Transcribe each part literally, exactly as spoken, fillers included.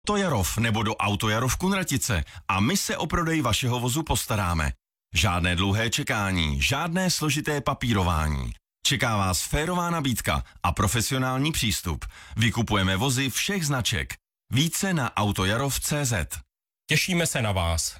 Autojarov nebo do Autojarov Kunratice a my se o prodej vašeho vozu postaráme. Žádné dlouhé čekání, žádné složité papírování. Čeká vás férová nabídka a profesionální přístup. Vykupujeme vozy všech značek. Více na autojarov tečka cé zet. Těšíme se na vás.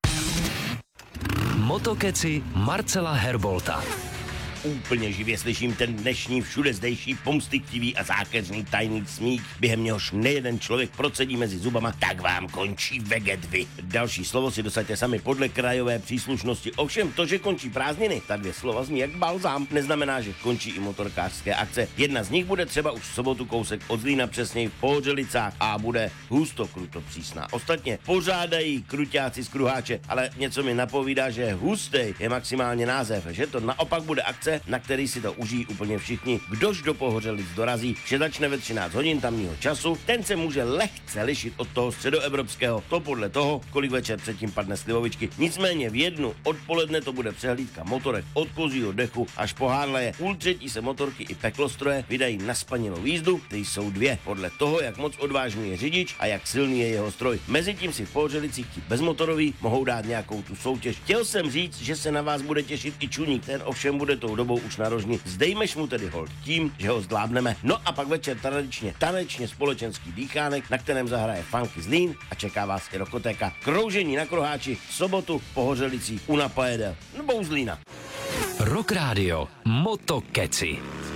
Motokeci Marcela Herbolta. Úplně živě slyším ten dnešní všude zdejší pomstychtivý a zákeřný tajný smích, během něhož nejeden člověk procedí mezi zubama, tak vám končí veget vy. Další slovo si dosaďte sami podle krajové příslušnosti. Ovšem to, že končí prázdniny, ta dvě slova zní jak balzám, neznamená, že končí i motorkářské akce. Jedna z nich bude třeba už v sobotu kousek od Zlína, přesněji v Pohořelicách, a bude husto kruto přísná. Ostatně pořádají kruťáci z Kruháče, ale něco mi napovídá, že hustej je maximálně název, že to naopak bude akce, na který si to užijí úplně všichni. Kdož do Pohořelic dorazí, vše začne ve třináct hodin tamního času, ten se může lehce lišit od toho středoevropského, to podle toho, kolik večer předtím padne slivovičky. Nicméně v jednu odpoledne to bude přehlídka motorek od kozího dechu až po Harleje. Půl třetí se motorky i peklostroje vydají na spanilou jízdu, ty jsou dvě, podle toho, jak moc odvážný je řidič a jak silný je jeho stroj. Mezitím si v Pohořelicích ti bezmotorový mohou dát nějakou tu soutěž. Chtěl jsem říct, že se na vás bude těšit i Čuník, ten ovšem bude tou dobou už na rožni. Zdejmeš mu tedy hold tím, že ho zvládneme. No a pak večer tradičně tanečně společenský dýchánek, na kterém zahraje Funky Zlín a čeká vás i Rokotéka. Kroužení na Kruháči v sobotu v Pohořelicích u Napajedel nebo u Zlína. Rock Radio Motokeci.